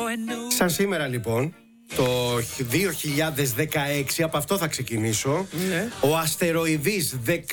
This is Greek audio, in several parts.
Σαν σήμερα λοιπόν, το 2016, από αυτό θα ξεκινήσω, ο αστεροειδής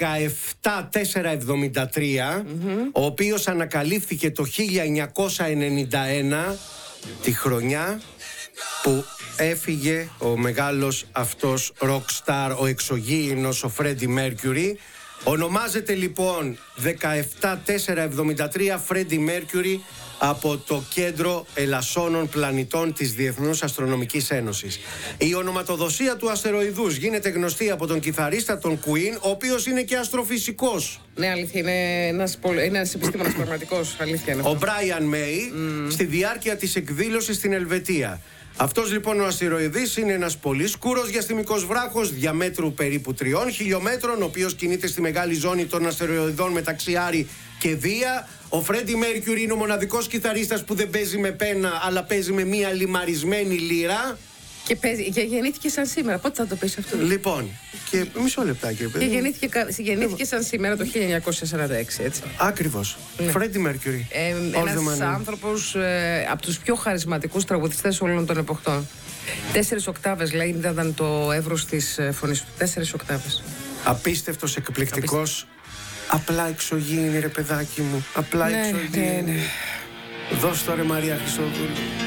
17473, ο οποίος ανακαλύφθηκε το 1991, τη χρονιά που έφυγε ο μεγάλος αυτός rockstar, ο εξωγήινος, ο Freddie Mercury. Ονομάζεται λοιπόν 17473 Freddie Mercury από το Κέντρο Ελασσόνων Πλανητών της Διεθνούς Αστρονομικής Ένωσης. Η ονοματοδοσία του αστεροειδούς γίνεται γνωστή από τον κιθαρίστα των Queen, ο οποίος είναι και αστροφυσικός. Ναι, αλήθεια, είναι ένας επιστήμονας πραγματικός, αλήθεια είναι. Ο Brian May, στη διάρκεια της εκδήλωσης στην Ελβετία. Αυτός λοιπόν ο αστεροειδής είναι ένας πολύ σκούρος διαστημικός βράχος διαμέτρου περίπου 3 χιλιόμετρων, ο οποίος κινείται στη μεγάλη ζώνη των αστεροειδών μεταξύ Άρη και Δία. Ο Freddie Mercury είναι ο μοναδικός κιθαρίστας που δεν παίζει με πένα, αλλά παίζει με μία λιμαρισμένη λύρα. Και γεννήθηκε σαν σήμερα. Πότε θα το πεις αυτό? Λοιπόν, και μισό λεπτάκι, παιδί. Και γεννήθηκε σαν σήμερα το 1946, έτσι. Ακριβώς. Ναι. Freddie Mercury. Ένας άνθρωπος από τους πιο χαρισματικούς τραγουδιστές όλων των εποχών. 4 οκτάβες, λέει, ήταν το εύρος της φωνής του. 4 οκτάβες. Απίστευτος, εκπληκτικός. Απλά εξωγήινη, ρε παιδάκι μου. Απλά εξωγήινη. Ναι. Δώσ' το ρε Μαρία Χρυσόδουλου.